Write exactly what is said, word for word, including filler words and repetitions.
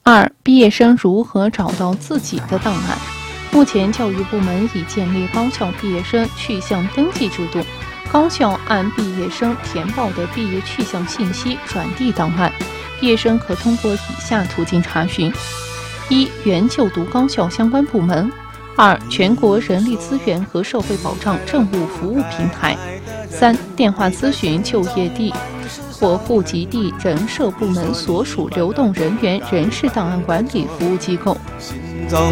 二、毕业生如何找到自己的档案？目前，教育部门已建立高校毕业生去向登记制度，高校按毕业生填报的毕业去向信息转递档案，毕业生可通过以下途径查询：一、原就读高校相关部门；二、全国人力资源和社会保障政务服务平台；三、电话咨询就业地或户籍地人社部门所属流动人员人事档案管理服务机构。